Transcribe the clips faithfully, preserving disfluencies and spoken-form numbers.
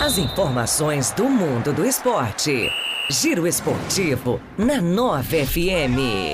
As informações do mundo do esporte. Giro Esportivo na Nova F M.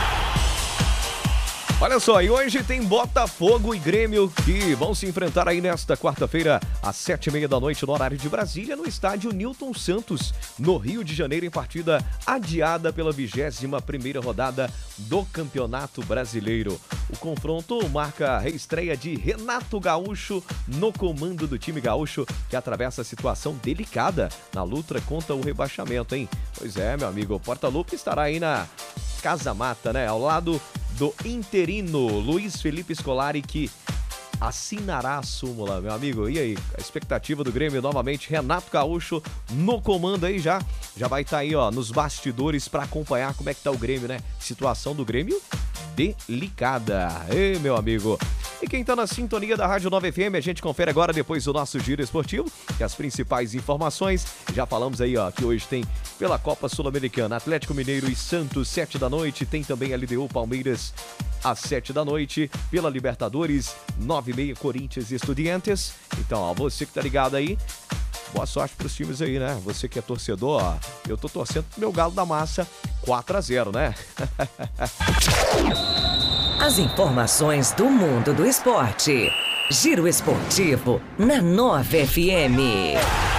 Olha só, e hoje tem Botafogo e Grêmio que vão se enfrentar aí nesta quarta-feira às sete e meia da noite no horário de Brasília, no estádio Newton Santos, no Rio de Janeiro, em partida adiada pela vigésima primeira rodada do Campeonato Brasileiro. O confronto marca a reestreia de Renato Gaúcho no comando do time gaúcho, que atravessa a situação delicada na luta contra o rebaixamento, hein? Pois é, meu amigo, o Portaluppi estará aí na Casa Mata, né? Ao lado do interino Luiz Felipe Scolari, que assinará a súmula, meu amigo. E aí, a expectativa do Grêmio novamente, Renato Gaúcho no comando aí já. Já vai estar aí, ó, nos bastidores para acompanhar como é que tá o Grêmio, né? Situação do Grêmio delicada. Ei, meu amigo. E quem tá na sintonia da Rádio Nova F M, a gente confere agora, depois do nosso Giro Esportivo, e as principais informações. Já falamos aí, ó, que hoje tem pela Copa Sul-Americana, Atlético Mineiro e Santos, sete da noite. Tem também a L D U Palmeiras, às sete da noite. Pela Libertadores, nove e meia, Corinthians e Estudiantes. Então, ó, você que tá ligado aí, boa sorte pros times aí, né? Você que é torcedor, ó, eu tô torcendo pro meu Galo da Massa, quatro a zero, né? As informações do mundo do esporte. Giro Esportivo na Nova F M.